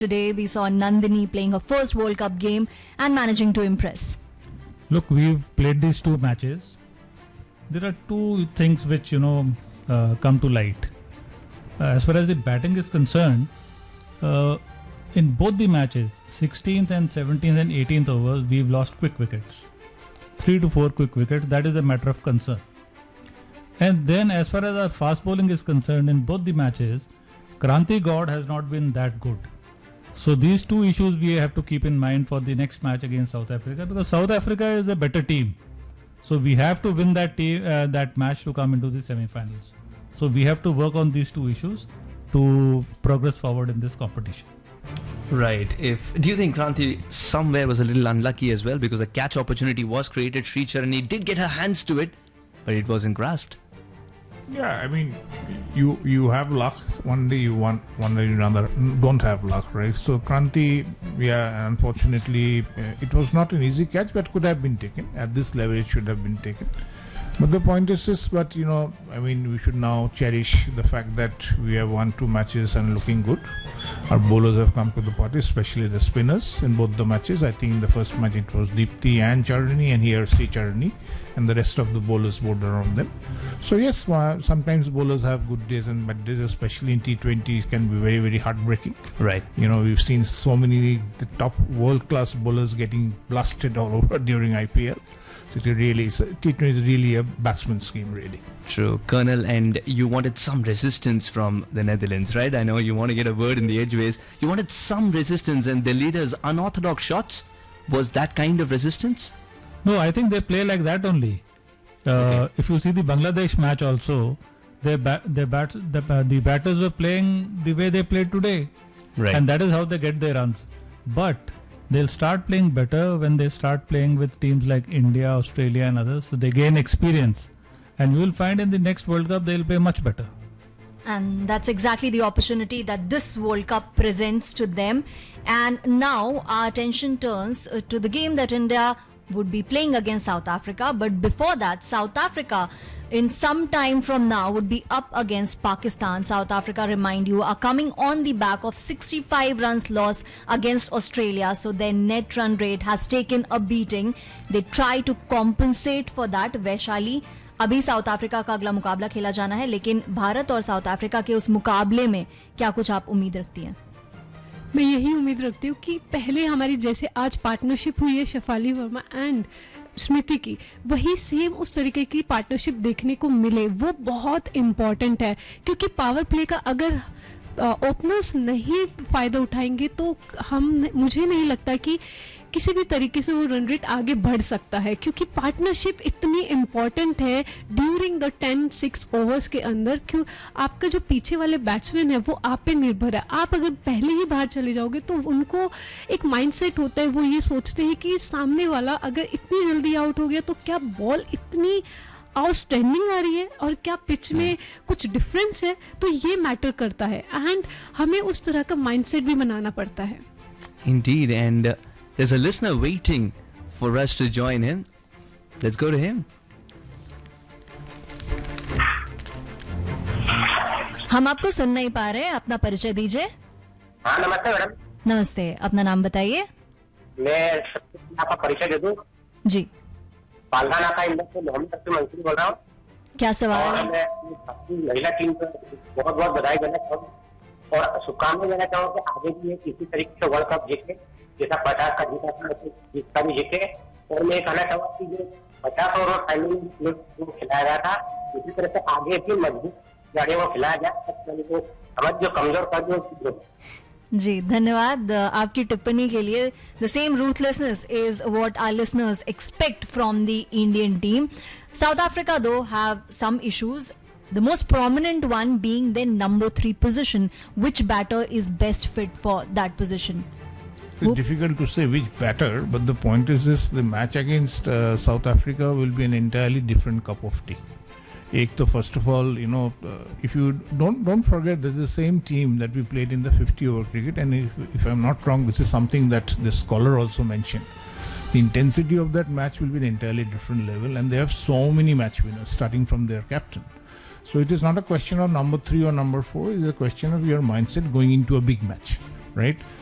Today we saw Nandini playing her first World Cup game and managing to impress. Look, we've played these two matches. There are two things which, come to light. As far as the batting is concerned, in both the matches, 16th and 17th and 18th overs, we've lost quick wickets. 3 to 4 quick wickets, that is a matter of concern. And then as far as our fast bowling is concerned, in both the matches, Kranti God has not been that good. So these two issues we have to keep in mind for the next match against South Africa, because South Africa is a better team. So we have to win that match to come into the semi-finals. So we have to work on these two issues to progress forward in this competition. Right. Do you think Kranti somewhere was a little unlucky as well, because the catch opportunity was created? Sri Charani did get her hands to it, but it wasn't grasped. Yeah, I mean, you have luck. One day you won, one day you don't have luck, right? So Kranti, unfortunately, it was not an easy catch, but could have been taken. At this level, it should have been taken. But the point is this, we should now cherish the fact that we have won 2 matches and looking good. Our bowlers have come to the party, especially the spinners in both the matches. I think in the first match it was Deepti and Charani, and here Sri Charani, and the rest of the bowlers bowled around them. So yes, sometimes bowlers have good days and bad days, especially in T20, can be very, very heartbreaking. Right. We've seen so many the top world-class bowlers getting blasted all over during IPL. So T20 is really a batsman's game, really. True. Colonel, and you wanted some resistance from the Netherlands, right? I know you want to get a word in the edgeways. You wanted some resistance, and the leaders' unorthodox shots, was that kind of resistance? No, I think they play like that only. Okay. If you see the Bangladesh match also, the batters were playing the way they played today. Right. And that is how they get their runs. But they'll start playing better when they start playing with teams like India, Australia and others. So they gain experience. And you will find in the next World Cup they'll play much better. And that's exactly the opportunity that this World Cup presents to them. And now our attention turns to the game that India would be playing against South Africa. But before that, South Africa in some time from now would be up against Pakistan. South Africa, remind you, are coming on the back of 65 runs loss against Australia. So their net run rate has taken a beating. They try to compensate for that. Vaishali, अभी south Africa का अगला मुकाबला खेला जाना है, लेकिन भारत और south Africa के उस मुकाबले में क्या कुछ आप उम्मीद रखती हैं? मैं यही उम्मीद रखती हूँ कि पहले हमारी जैसे आज पार्टनरशिप हुई है शेफाली वर्मा एंड स्मृति की, वही सेम उस तरीके की पार्टनरशिप देखने को मिले. वो बहुत इम्पॉर्टेंट है, क्योंकि पावर प्ले का अगर ओपनर्स नहीं फ़ायदा उठाएंगे तो मुझे नहीं लगता कि किसी भी तरीके से वो रन रेट आगे बढ़ सकता है, क्योंकि पार्टनरशिप इतनी इम्पॉर्टेंट है ड्यूरिंग द 10-6 ओवर्स के अंदर. क्यों आपका जो पीछे वाले बैट्समैन है वो आप पे निर्भर है. आप अगर पहले ही बाहर चले जाओगे तो उनको एक माइंडसेट होता है, वो ये सोचते हैं कि सामने वाला अगर इतनी जल्दी आउट हो गया तो क्या बॉल इतनी आउटस्टैंडिंग आ रही है और क्या पिच में कुछ डिफरेंस है. तो ये मैटर करता है एंड हमें उस तरह का माइंडसेट भी बनाना पड़ता है. Indeed, and there's a listener waiting for us to join him. Let's go to him. हम आपको सुन नहीं पा रहे हैं, अपना परिचय दीजिए. हाँ, नमस्ते मैडम. नमस्ते, अपना नाम बताइए. मैं आपका परिचय दे दूं? जी. पालघाना का इंदौर से मोहम्मद अख्तर मंसूरी बोल रहा हूँ. क्या सवाल है? मैं महिला टीम को बहुत बहुत बधाई देना चाहूँ और शुभकामनाएं देना चाहूँ कि आगे भी इसी तरीके से वर्ल्ड कप जीते, जैसा 50 का जीता था जिसका भी जीते. और मैं कहना चाहूँगा कि जो 50 ओवर फाइनल में खिलाया गया था, उसी तरह से आगे भी मजबूत खिलाड़ियों को खिलाया जाए. हमारे जो कमजोर कर जो जी, धन्यवाद आपकी टिप्पणी के लिए. The same ruthlessness is what our listeners expect from the Indian team. South Africa दो have some issues, the most prominent one being their number 3 position. Which batter is best fit for that position? It's difficult to say which batter, but the point is this: the match against South Africa will be an entirely different cup of tea. First of all, if you don't forget, there's the same team that we played in the 50-over cricket, and if I'm not wrong, this is something that the scholar also mentioned. The intensity of that match will be an entirely different level, and they have so many match winners, starting from their captain. So it is not a question of number 3 or number 4; it is a question of your mindset going into a big match, right?